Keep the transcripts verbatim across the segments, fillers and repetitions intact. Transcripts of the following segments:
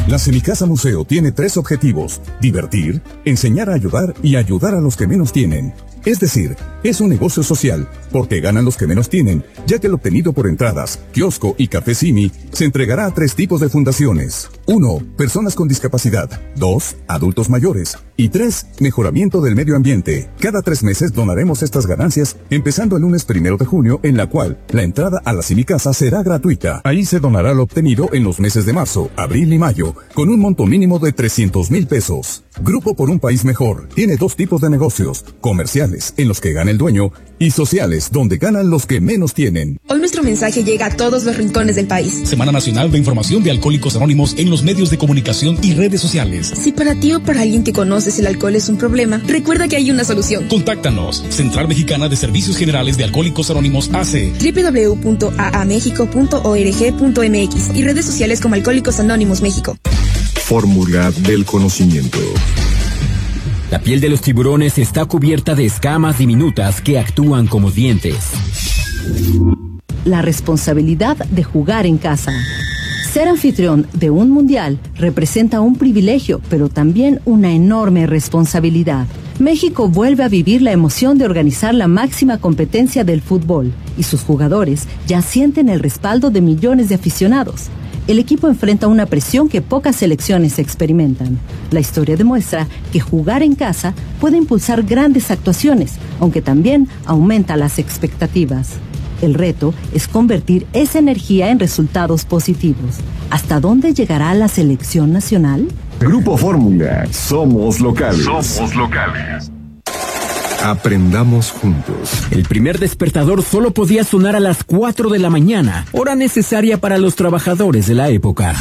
La Semicasa Museo tiene tres objetivos: divertir, enseñar a ayudar y ayudar a los que menos tienen. Es decir, es un negocio social, porque ganan los que menos tienen, ya que lo obtenido por entradas, kiosco y café Simi se entregará a tres tipos de fundaciones. Uno, personas con discapacidad. Dos, adultos mayores. Y tres, mejoramiento del medio ambiente. Cada tres meses donaremos estas ganancias, empezando el lunes primero de junio, en la cual la entrada a la Semicasa será gratuita. Ahí se donará lo obtenido en los meses de marzo, abril y mayo, con un monto mínimo de trescientos mil pesos. Grupo por un País Mejor tiene dos tipos de negocios: comerciales, en los que gana el dueño, y sociales, donde ganan los que menos tienen. Hoy nuestro mensaje llega a todos los rincones del país. Semana Nacional de Información de Alcohólicos Anónimos en los medios de comunicación y redes sociales. Si para ti o para alguien que conoces el alcohol es un problema, recuerda que hay una solución. Contáctanos. Central Mexicana de Servicios Generales de Alcohólicos Anónimos A C. doble u doble u doble u punto a a mexico punto org punto m x y redes sociales como Alcohólicos Anónimos México. Fórmula del conocimiento. La piel de los tiburones está cubierta de escamas diminutas que actúan como dientes. La responsabilidad de jugar en casa. Ser anfitrión de un mundial representa un privilegio, pero también una enorme responsabilidad. México vuelve a vivir la emoción de organizar la máxima competencia del fútbol, y sus jugadores ya sienten el respaldo de millones de aficionados. El equipo enfrenta una presión que pocas selecciones experimentan. La historia demuestra que jugar en casa puede impulsar grandes actuaciones, aunque también aumenta las expectativas. El reto es convertir esa energía en resultados positivos. ¿Hasta dónde llegará la selección nacional? Grupo Fórmula. Somos locales. Somos locales. Aprendamos juntos. El primer despertador solo podía sonar a las cuatro de la mañana, hora necesaria para los trabajadores de la época.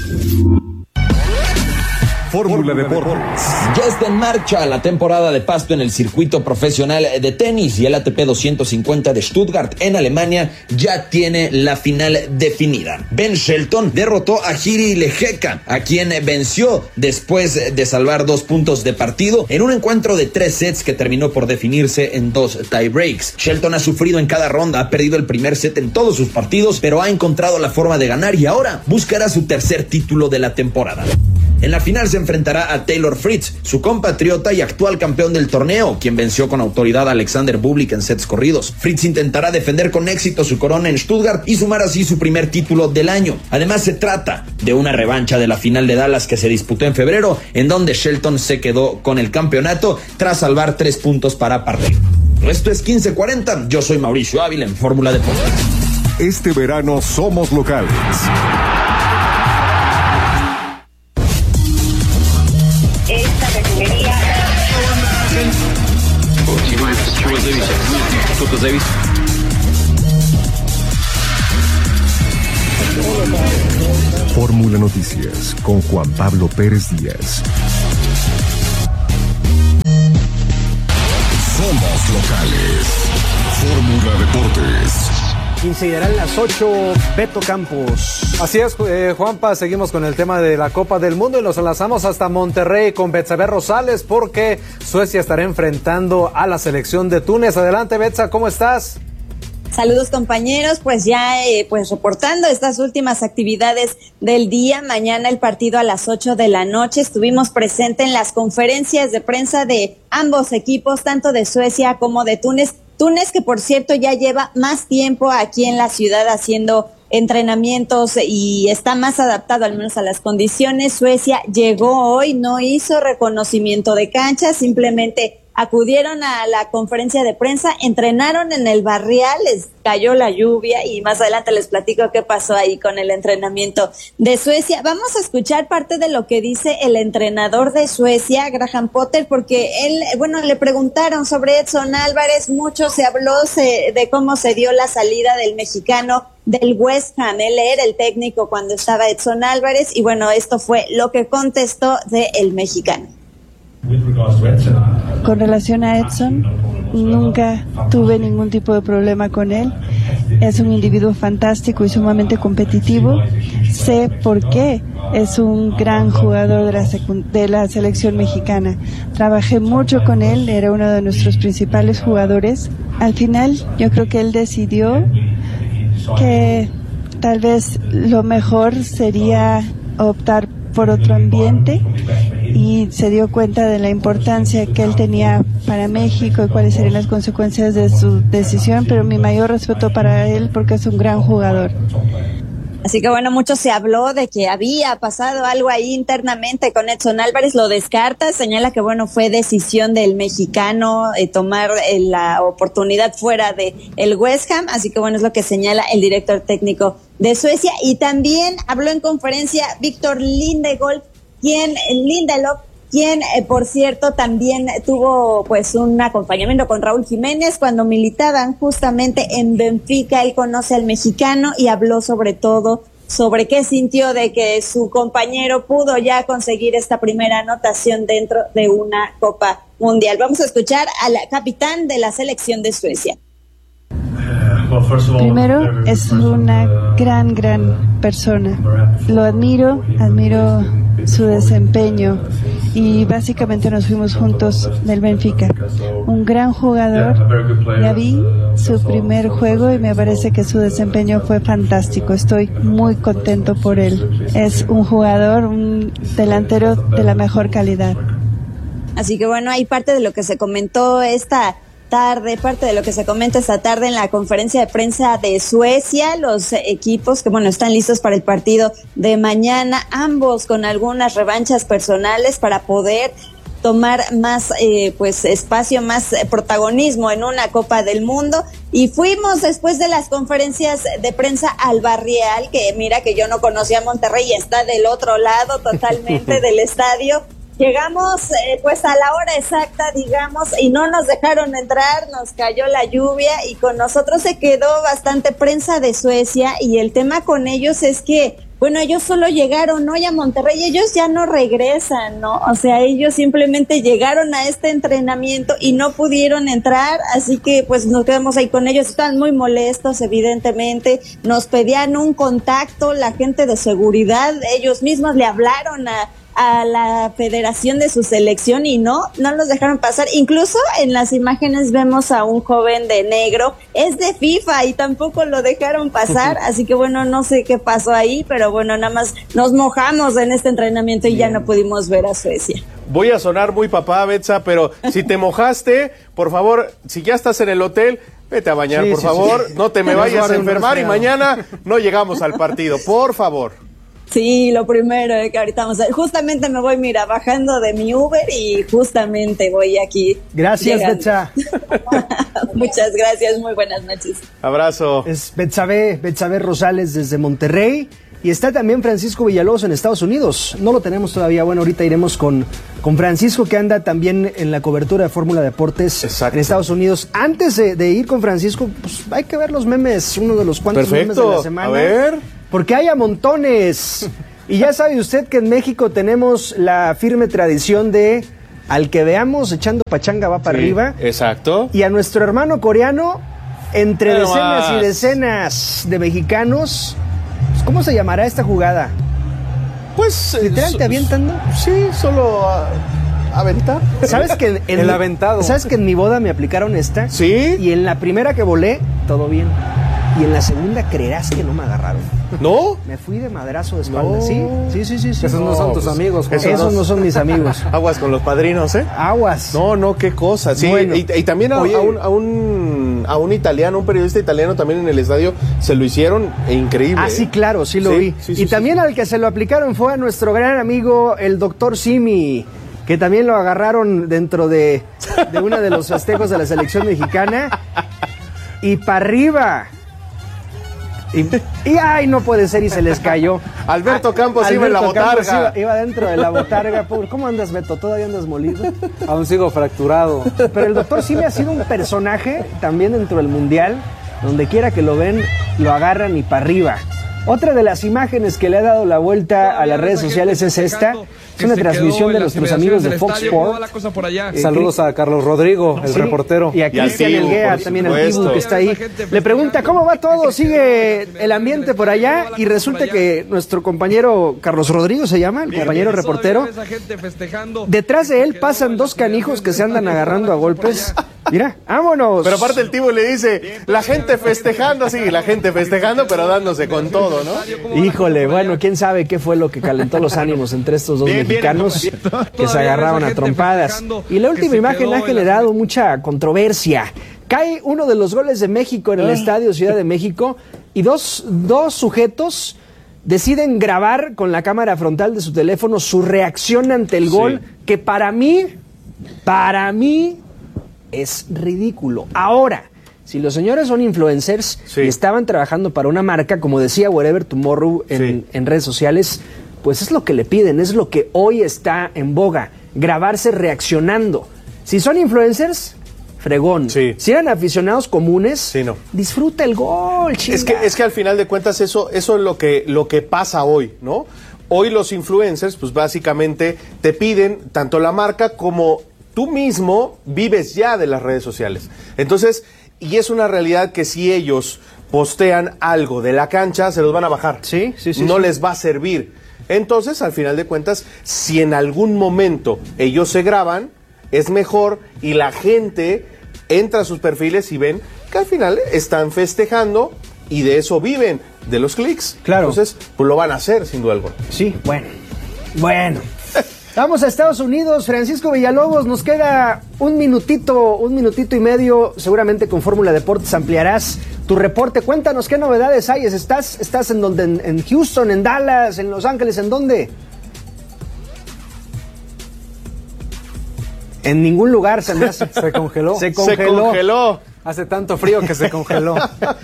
Fórmula Deportes. Ya está en marcha la temporada de pasto en el circuito profesional de tenis, y el A T P doscientos cincuenta de Stuttgart en Alemania ya tiene la final definida. Ben Shelton derrotó a Jiri Lehecka, a quien venció después de salvar dos puntos de partido en un encuentro de tres sets que terminó por definirse en dos tiebreaks. Shelton ha sufrido en cada ronda, ha perdido el primer set en todos sus partidos, pero ha encontrado la forma de ganar y ahora buscará su tercer título de la temporada. En la final se enfrentará a Taylor Fritz, su compatriota y actual campeón del torneo, quien venció con autoridad a Alexander Bublik en sets corridos. Fritz intentará defender con éxito su corona en Stuttgart y sumar así su primer título del año. Además, se trata de una revancha de la final de Dallas que se disputó en febrero, en donde Shelton se quedó con el campeonato tras salvar tres puntos para Parley. Esto es quince cuarenta, yo soy Mauricio Ávila en Fórmula Deportes. Este verano somos locales. Fórmula Noticias con Juan Pablo Pérez Díaz. Somos locales. Fórmula Deportes. Incidirán las ocho, Beto Campos. Así es, eh, Juanpa, seguimos con el tema de la Copa del Mundo y nos enlazamos hasta Monterrey con Betsabe Rosales porque Suecia estará enfrentando a la selección de Túnez. Adelante, Betsa, ¿cómo estás? Saludos, compañeros, pues ya eh, pues reportando estas últimas actividades del día. Mañana el partido a las ocho de la noche. Estuvimos presentes en las conferencias de prensa de ambos equipos, tanto de Suecia como de Túnez. Túnez, que por cierto ya lleva más tiempo aquí en la ciudad haciendo entrenamientos y está más adaptado al menos a las condiciones. Suecia llegó hoy, no hizo reconocimiento de cancha, simplemente acudieron a la conferencia de prensa, entrenaron en el barrial, les cayó la lluvia y más adelante les platico qué pasó ahí con el entrenamiento de Suecia. Vamos a escuchar parte de lo que dice el entrenador de Suecia, Graham Potter, porque él, bueno, le preguntaron sobre Edson Álvarez, mucho se habló se, de cómo se dio la salida del mexicano del West Ham. Él era el técnico cuando estaba Edson Álvarez y bueno, esto fue lo que contestó de el mexicano. Con relación a Edson, nunca tuve ningún tipo de problema con él. Es un individuo fantástico y sumamente competitivo. Sé por qué es un gran jugador de la, secu- de la selección mexicana. Trabajé mucho con él, era uno de nuestros principales jugadores. Al final, yo creo que él decidió que tal vez lo mejor sería optar por otro ambiente y se dio cuenta de la importancia que él tenía para México y cuáles serían las consecuencias de su decisión, pero mi mayor respeto para él porque es un gran jugador. Así que bueno, mucho se habló de que había pasado algo ahí internamente con Edson Álvarez, lo descarta, señala que bueno, fue decisión del mexicano eh, tomar eh, la oportunidad fuera de el West Ham, así que bueno, es lo que señala el director técnico de Suecia. Y también habló en conferencia Víctor Lindelof, quien, Lindelof, quien, eh, por cierto, también tuvo pues un acompañamiento con Raúl Jiménez cuando militaban justamente en Benfica. Él conoce al mexicano y habló sobre todo sobre qué sintió de que su compañero pudo ya conseguir esta primera anotación dentro de una Copa Mundial. Vamos a escuchar al capitán de la selección de Suecia. Primero, es una gran, gran persona. Lo admiro, admiro su desempeño y básicamente nos fuimos juntos del Benfica. Un gran jugador. Ya vi su primer juego y me parece que su desempeño fue fantástico. Estoy muy contento por él. Es un jugador, un delantero de la mejor calidad. Así que bueno, hay parte de lo que se comentó esta tarde, parte de lo que se comenta esta tarde en la conferencia de prensa de Suecia, los equipos que bueno están listos para el partido de mañana, ambos con algunas revanchas personales para poder tomar más eh, pues espacio, más eh, protagonismo en una Copa del Mundo. Y fuimos después de las conferencias de prensa al Barrial, que mira que yo no conocía Monterrey y está del otro lado totalmente del estadio. Llegamos eh, pues a la hora exacta, digamos, y no nos dejaron entrar, nos cayó la lluvia y con nosotros se quedó bastante prensa de Suecia y el tema con ellos es que, bueno, ellos solo llegaron hoy a Monterrey, ellos ya no regresan, ¿no? O sea, ellos simplemente llegaron a este entrenamiento y no pudieron entrar, así que pues nos quedamos ahí con ellos, están muy molestos evidentemente, nos pedían un contacto, la gente de seguridad, ellos mismos le hablaron a a la federación de su selección y no, no los dejaron pasar. Incluso en las imágenes vemos a un joven de negro, es de FIFA y tampoco lo dejaron pasar, así que bueno, no sé qué pasó ahí, pero bueno, nada más nos mojamos en este entrenamiento y Bien. ya no pudimos ver a Suecia. Voy a sonar muy papá, Betsa, pero si te mojaste, por favor, si ya estás en el hotel, vete a bañar, sí, por sí, favor, sí. no te me vayas a enfermar y mañana no llegamos al partido, por favor. Sí, lo primero eh, que ahorita vamos a... Justamente me voy, mira, bajando de mi Uber y justamente voy aquí. Gracias, Betsa. Muchas gracias, muy buenas noches. Abrazo. Es Betsabe, Betsabe Rosales desde Monterrey y está también Francisco Villalobos en Estados Unidos. No lo tenemos todavía, bueno, ahorita iremos con, con Francisco que anda también en la cobertura de Fórmula Deportes Exacto. en Estados Unidos. Antes de, de ir con Francisco, pues hay que ver los memes, uno de los cuantos Perfecto. memes de la semana. A ver... Porque hay a montones. Y ya sabe usted que en México tenemos la firme tradición de al que veamos echando pachanga va para sí, arriba. Exacto. Y a nuestro hermano coreano, entre Pero decenas más. y decenas de mexicanos, pues, ¿cómo se llamará esta jugada? Pues... ¿Literal te avientan? ¿No? Sí, solo... Uh... ¿Aventar? ¿Sabes que en, en el mi, aventado. ¿Sabes que en mi boda me aplicaron esta? Sí. Y en la primera que volé, todo bien. Y en la segunda, creerás que no me agarraron. ¿No? Me fui de madrazo de espalda, no. ¿sí? Sí, sí, sí. sí. Esos no, no son tus pues, amigos, José. Esos, esos no son mis amigos. Aguas con los padrinos, ¿eh? Aguas. No, no, qué cosa. Sí, bueno. y, y también a, a, un, a, un, a un italiano, un periodista italiano también en el estadio, se lo hicieron e increíble. Ah, sí, ¿eh? claro, sí lo sí, vi. Sí, sí, y sí, también sí. al que se lo aplicaron fue a nuestro gran amigo, el doctor Simi, que también lo agarraron dentro de, de uno de los festejos de la selección mexicana. Y para arriba... Y, y ay, no puede ser, y se les cayó. Alberto Campos Alberto iba en la botarga. Iba, iba dentro de la botarga. ¿Cómo andas, Beto? ¿Todavía andas molido? Aún sigo fracturado. Pero el doctor Simi ha sido un personaje también dentro del Mundial. Donde quiera que lo ven, lo agarran y para arriba. Otra de las imágenes que le ha dado la vuelta a las redes sociales es esta. Es una transmisión de nuestros amigos de Fox Sports. Eh, Saludos a Carlos Rodrigo, el sí, reportero. Y a Cristian Elguea, también el Tibu que está ahí. Le pregunta cómo va todo, sigue el ambiente por allá. Y resulta que nuestro compañero Carlos Rodrigo se llama, el compañero reportero. Detrás de él pasan dos canijos que se andan agarrando a golpes. Mira, vámonos. Pero aparte el tipo le dice, la gente festejando, sí, la gente festejando, pero dándose con todo, ¿no? Híjole, bueno, quién sabe qué fue lo que calentó los ánimos entre estos dos bien, mexicanos bien, que se agarraban a trompadas. Y la última imagen ha generado mucha controversia. Cae uno de los goles de México en el Estadio Ciudad de México y dos, dos sujetos deciden grabar con la cámara frontal de su teléfono su reacción ante el gol, sí. que para mí, para mí... es ridículo. Ahora, si los señores son influencers sí. y estaban trabajando para una marca, como decía Wherever Tomorrow en, sí. en redes sociales, pues es lo que le piden, es lo que hoy está en boga, grabarse reaccionando. Si son influencers, fregón. Sí. Si eran aficionados comunes, sí, no. disfruta el gol, chinga. Es que, es que al final de cuentas eso, eso es lo que, lo que pasa hoy, ¿no? Hoy los influencers, pues básicamente te piden, tanto la marca como tú mismo vives ya de las redes sociales. Entonces, y es una realidad que si ellos postean algo de la cancha, se los van a bajar. Sí, sí, sí. No sí. les va a servir. Entonces, al final de cuentas, si en algún momento ellos se graban, es mejor y la gente entra a sus perfiles y ven que al final están festejando y de eso viven, de los clics. Claro. Entonces, pues lo van a hacer, sin duda alguna. Sí, bueno. Bueno. Vamos a Estados Unidos, Francisco Villalobos, nos queda un minutito, un minutito y medio, seguramente con Fórmula Deportes ampliarás tu reporte. Cuéntanos qué novedades hay, ¿estás, estás en donde, en, en Houston, en Dallas, en Los Ángeles, en dónde? En ningún lugar se me hace. Se congeló. Se congeló. Se congeló. Hace tanto frío que se congeló.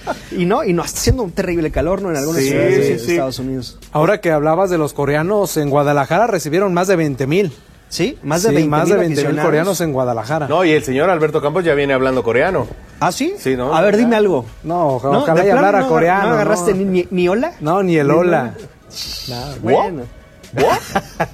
y no, y no está haciendo un terrible calor, ¿no? En algunas sí, ciudades sí, de sí. Estados Unidos. Ahora que hablabas de los coreanos, en Guadalajara recibieron más de veinte mil. Sí, más de sí, veinte más de veinte mil coreanos en Guadalajara. No, y el señor Alberto Campos ya viene hablando coreano. ¿Ah, sí? Sí, ¿no? A ver, dime algo. No, ¿No? ojalá y hablara no, coreano. ¿No agarraste no. Ni, ni hola? No, ni el hola. Nada, bueno. ¿What?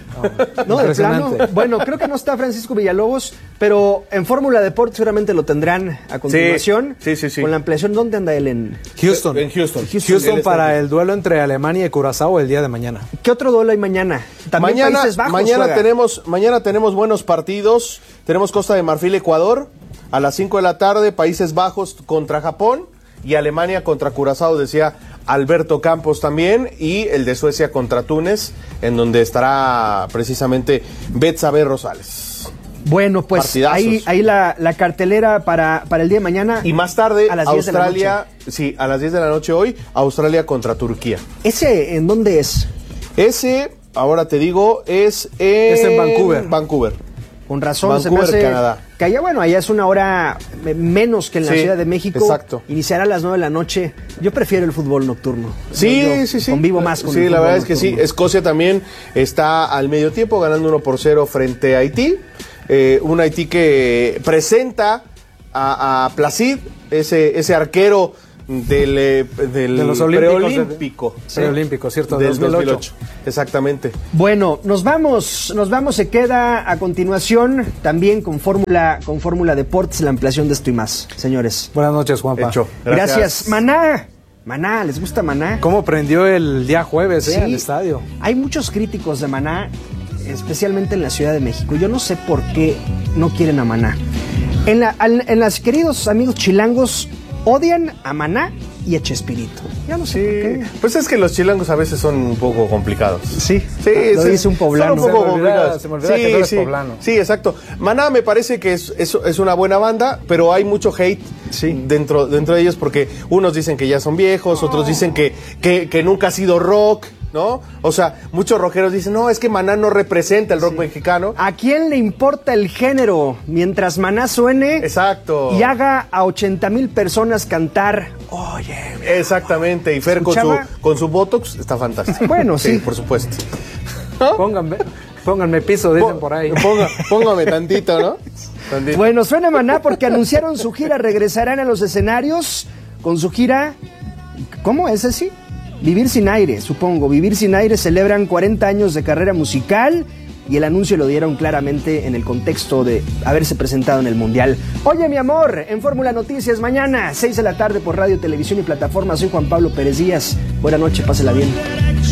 No, de plano. Bueno, creo que no está Francisco Villalobos, pero en Fórmula Deportes seguramente lo tendrán a continuación. Sí, sí, sí. Con la ampliación, ¿dónde anda él? En Houston. En Houston. Houston, Houston para el duelo entre Alemania y Curazao el día de mañana. ¿Qué otro duelo hay mañana? También mañana, Países Bajos mañana juega. tenemos, mañana tenemos buenos partidos. Tenemos Costa de Marfil, Ecuador, a las cinco de la tarde, Países Bajos contra Japón y Alemania contra Curazao, decía Alberto Campos también, y el de Suecia contra Túnez, en donde estará precisamente Betsabe Rosales. Bueno, pues Partidazos. ahí, ahí la, la cartelera para, para el día de mañana. Y más tarde, a las diez Australia, de la noche. Sí, a las diez de la noche hoy, Australia contra Turquía. ¿Ese en dónde es? Ese, ahora te digo, es en, es en Vancouver. Vancouver. Con razón, Vancouver, se me hace Canadá. Que allá, bueno, allá es una hora menos que en la sí, Ciudad de México. Exacto. Iniciará a las nueve de la noche. Yo prefiero el fútbol nocturno. Sí, Yo sí, sí. Convivo más con sí, el fútbol la verdad nocturno. es que sí. Escocia también está al medio tiempo ganando uno por cero frente a Haití. Eh, un Haití que presenta a, a Placid, ese, ese arquero del, eh, del de los preolímpico. Sí. Preolímpico, cierto, del dos mil ocho. dos mil ocho. Exactamente. Bueno, nos vamos, nos vamos, se queda a continuación también con Fórmula con Fórmula Deportes, la ampliación de esto y más, señores. Buenas noches, Juanpa. Hecho. Gracias. Gracias. Maná. Maná, ¿les gusta Maná? ¿Cómo prendió el día jueves Sí. eh, el estadio? Hay muchos críticos de Maná, especialmente en la Ciudad de México. Yo no sé por qué no quieren a Maná. En, la, en las queridos amigos chilangos odian a Maná y a Chespirito. Ya no sé Sí, por qué. pues es que los chilangos a veces son un poco complicados. Sí, sí lo sí, dice un poblano. Son un poco Se me olvida- complicados. se me olvida sí, que tú eres sí, poblano. Sí, exacto. Maná me parece que es, es, es una buena banda, pero hay mucho hate Sí. dentro, dentro de ellos porque unos dicen que ya son viejos, otros dicen que, que, que nunca ha sido rock, ¿no? O sea, muchos rockeros dicen, no, es que Maná no representa el rock mexicano. ¿A quién le importa el género mientras Maná suene? Exacto. Y haga a ochenta mil personas cantar. Oye, Exactamente. Y Fer con su, ¿Escuchaba? con su Botox está fantástico. Bueno, sí. por supuesto. Pónganme, pónganme piso, dicen por ahí. Ponga- póngame tantito, ¿no? Tantito. Bueno, suena Maná porque anunciaron su gira, regresarán a los escenarios con su gira. ¿Cómo es así? Vivir sin aire, supongo. Vivir sin aire, celebran cuarenta años de carrera musical y el anuncio lo dieron claramente en el contexto de haberse presentado en el Mundial. Oye, mi amor, en Fórmula Noticias mañana, seis de la tarde por radio, televisión y plataforma. Soy Juan Pablo Pérez Díaz. Buena noche, pásela bien.